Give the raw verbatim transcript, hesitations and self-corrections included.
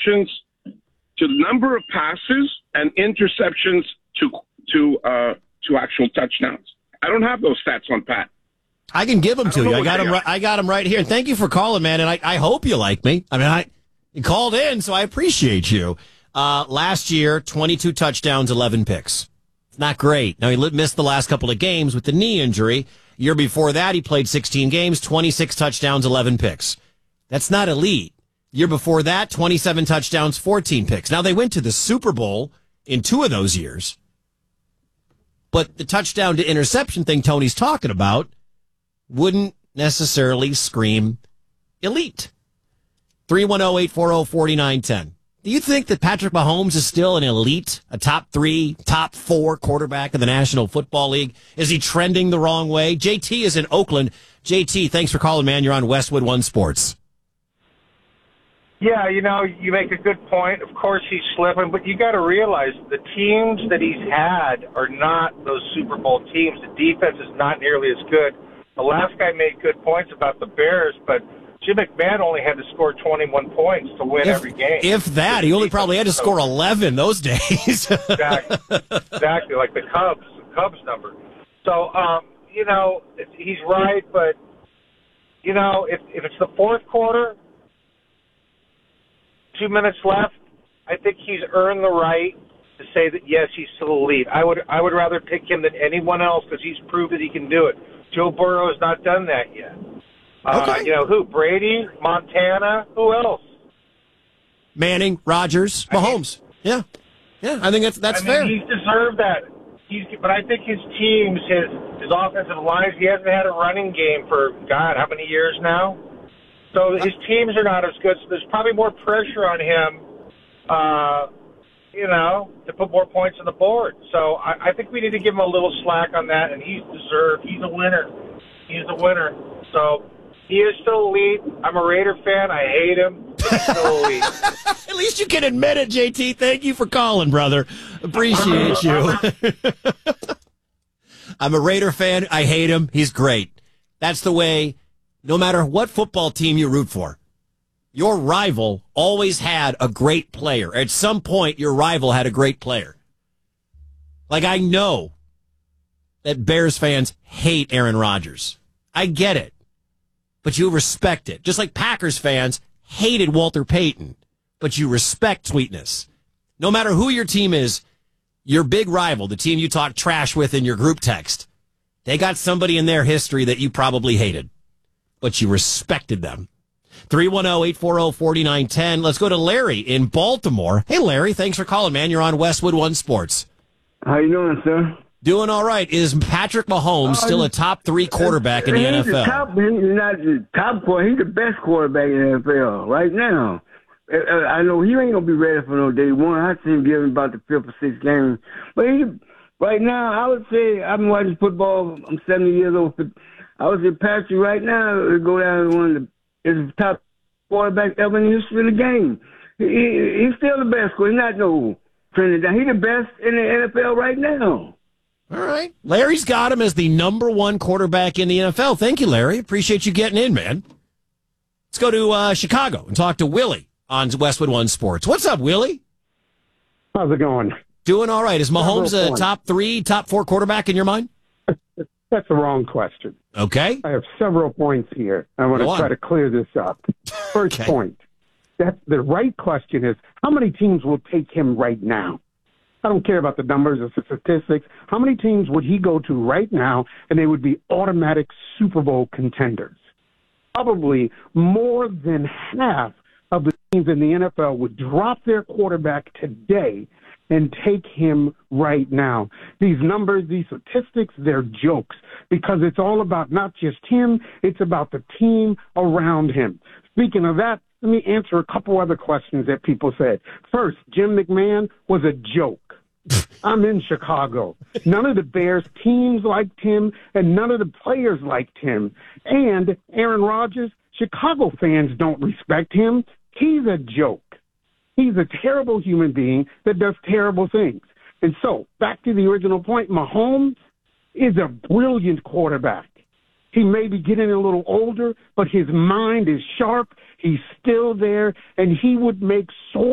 interceptions to the number of passes and interceptions to to uh, to actual touchdowns. I don't have those stats on Pat. I can give them to you. I got them. Right, I got them right here. And thank you for calling, man. And I, I hope you like me. I mean, I you called in, so I appreciate you. Uh, last year, twenty-two touchdowns, eleven picks. It's not great. Now, he missed the last couple of games with the knee injury. Year before that, he played sixteen games, twenty-six touchdowns, eleven picks. That's not elite. Year before that, twenty-seven touchdowns, fourteen picks. Now, they went to the Super Bowl in two of those years. But the touchdown to interception thing Tony's talking about wouldn't necessarily scream elite. three one zero, eight four zero, four nine one zero. Do you think that Patrick Mahomes is still an elite, a top three, top four quarterback in the National Football League? Is he trending the wrong way? J T is in Oakland. J T, thanks for calling, man. You're on Westwood One Sports. Yeah, you know, you make a good point. Of course he's slipping, but you got to realize the teams that he's had are not those Super Bowl teams. The defense is not nearly as good. The last guy made good points about the Bears, but Jim McMahon only had to score twenty-one points to win if, every game. If that, he only probably had to score eleven those days. exactly, exactly, like the Cubs, Cubs number. So, um, you know, he's right, but, you know, if, if it's the fourth quarter, two minutes left, I think he's earned the right to say that, yes, he's still elite. I would I would rather pick him than anyone else because he's proved that he can do it. Joe Burrow has not done that yet. Uh, okay. You know, who? Brady, Montana, who else? Manning, Rodgers, Mahomes. I mean, yeah. Yeah, I think that's that's I mean, fair. He's deserved that. He's, but I think his teams, his, his offensive lines, he hasn't had a running game for, God, how many years now? So his teams are not as good, so there's probably more pressure on him, uh, you know, to put more points on the board. So I, I think we need to give him a little slack on that, and he's deserved. He's a winner. He's a winner. So he is still elite. I'm a Raider fan. I hate him. He's still elite. At least you can admit it, J T. Thank you for calling, brother. Appreciate you. I'm a Raider fan. I hate him. He's great. That's the way, no matter what football team you root for, your rival always had a great player. At some point, your rival had a great player. Like, I know that Bears fans hate Aaron Rodgers. I get it. But you respect it. Just like Packers fans hated Walter Payton. But you respect sweetness. No matter who your team is, your big rival, the team you talk trash with in your group text, they got somebody in their history that you probably hated. But you respected them. three one zero, eight four zero, four nine one zero. Let's go to Larry in Baltimore. Hey, Larry, thanks for calling, man. You're on Westwood One Sports. How you doing, sir? Doing all right. Is Patrick Mahomes uh, still a top three quarterback in the he's N F L? The top, he's not the top quarterback. He's the best quarterback in the N F L right now. I know he ain't going to be ready for no day one. I see him giving about the fifth or sixth game. But he, right now, I would say, I've been watching football. I'm seventy years old. I would say Patrick right now would go down as one of the is the top quarterback ever in the history of the game. He, he, he's still the best. He's not no trending down. He's the best in the N F L right now. All right. Larry's got him as the number one quarterback in the N F L. Thank you, Larry. Appreciate you getting in, man. Let's go to uh, Chicago and talk to Willie on Westwood One Sports. What's up, Willie? How's it going? Doing all right. Is Mahomes a top three, top four quarterback in your mind? That's the wrong question. Okay. I have several points here. I want Go to on. try to clear this up. First Okay. point. That's the right question is, how many teams will take him right now? I don't care about the numbers or the statistics. How many teams would he go to right now and they would be automatic Super Bowl contenders? Probably more than half of the teams in the N F L would drop their quarterback today and take him right now. These numbers, these statistics, they're jokes because it's all about not just him, it's about the team around him. Speaking of that, let me answer a couple other questions that people said. First, Jim McMahon was a joke. I'm in Chicago. None of the Bears teams liked him, and none of the players liked him. And Aaron Rodgers, Chicago fans don't respect him. He's a joke. He's a terrible human being that does terrible things. And so, back to the original point, Mahomes is a brilliant quarterback. He may be getting a little older, but his mind is sharp. He's still there, and he would make so